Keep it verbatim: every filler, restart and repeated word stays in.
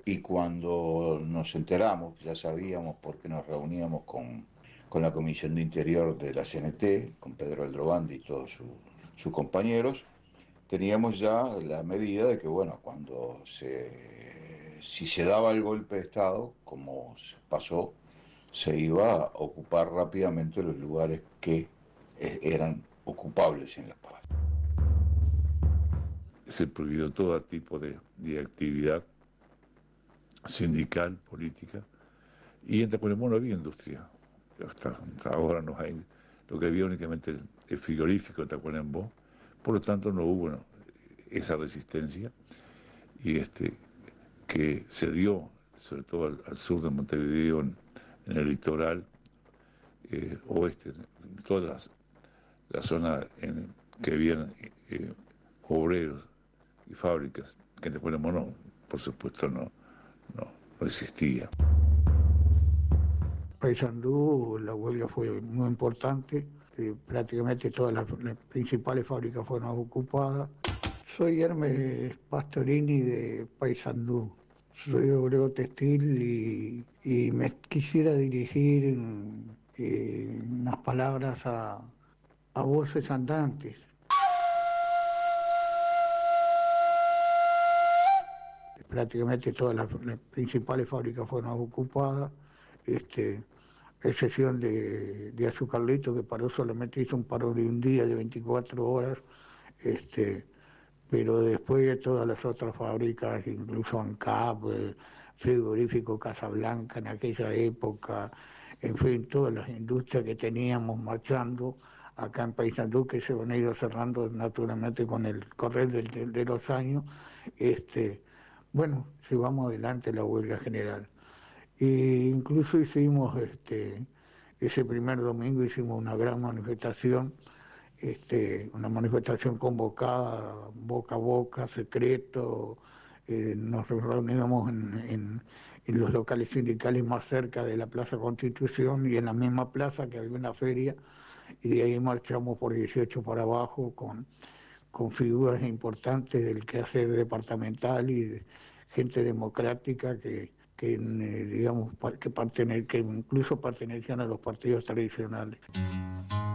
y cuando nos enteramos, ya sabíamos porque nos reuníamos con, con la Comisión de Interior de la C N T, con Pedro Aldrovandi y todos su, sus compañeros, teníamos ya la medida de que, bueno, cuando se, si se daba el golpe de Estado, como pasó, se iba a ocupar rápidamente los lugares que eh, eran ocupables en La Paz. Se prohibió todo tipo de, de actividad sindical, política, y en Tacuarembó no había industria. Hasta, hasta ahora no hay, lo que había únicamente el, el frigorífico de Tacuarembó, por lo tanto no hubo no, esa resistencia, y este, que se dio, sobre todo al, al sur de Montevideo, en, en el litoral eh, oeste, en todas las, la zona en que habían eh, obreros y fábricas, que en Tacuarembó no, por supuesto no, no, no existía. Paysandú, la huelga fue muy importante, eh, prácticamente todas las, las principales fábricas fueron ocupadas. Soy Hermes Pastorini de Paysandú, soy obrero textil y, y me quisiera dirigir eh, unas palabras a, a voces andantes. Prácticamente todas las, las principales fábricas fueron ocupadas, este, excepción de, de Azucarlito, que paró, solamente hizo un paro de un día de veinticuatro horas, este, pero después de todas las otras fábricas, incluso ANCAP, eh, Frigorífico Casablanca en aquella época, en fin, todas las industrias que teníamos marchando acá en Paysandú, que se han ido cerrando naturalmente con el correr de, de, de los años, este, bueno, llevamos adelante la huelga general. E incluso hicimos, este, ese primer domingo hicimos una gran manifestación, este, una manifestación convocada boca a boca, secreto, eh, nos reuníamos en, en, en los locales sindicales más cerca de la Plaza Constitución y en la misma plaza que había una feria, y de ahí marchamos por dieciocho para abajo con, con figuras importantes del quehacer departamental y de gente democrática que, que eh, digamos, que, partene- que incluso pertenecían a los partidos tradicionales.